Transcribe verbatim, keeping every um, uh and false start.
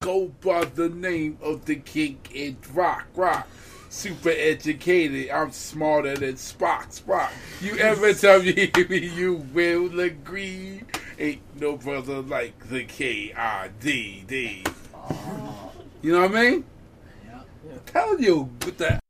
go by the name of the king in rock, rock. Super educated, I'm smarter than Spock, Spock. You ever tell me you will agree? Ain't no brother like the K I D D. You know what I mean? Yeah. I'm telling you, with that